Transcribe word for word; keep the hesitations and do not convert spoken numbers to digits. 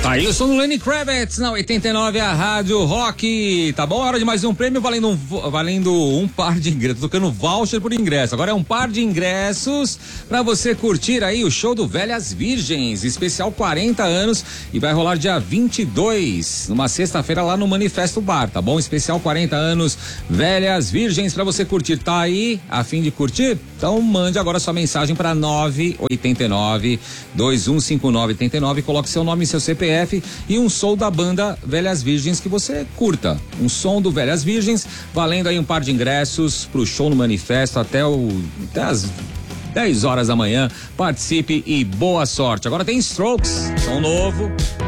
Tá aí o som do Lenny Kravitz na oitenta e nove, a Rádio Rock. Tá bom? Hora de mais um prêmio valendo um, valendo um par de ingressos. Tô tocando voucher por ingresso. Agora é um par de ingressos pra você curtir aí o show do Velhas Virgens, especial quarenta anos, e vai rolar dia vinte e dois, numa sexta-feira lá no Manifesto Bar, tá bom? Especial quarenta anos, Velhas Virgens, pra você curtir. Tá aí, a fim de curtir? Então mande agora sua mensagem para nove oito nove, dois um cinco nove oito nove, coloque seu nome e seu C P F e um som da banda Velhas Virgens que você curta. Um som do Velhas Virgens, valendo aí um par de ingressos pro show no Manifesto até o até as dez horas da manhã. Participe e boa sorte. Agora tem Strokes, som novo.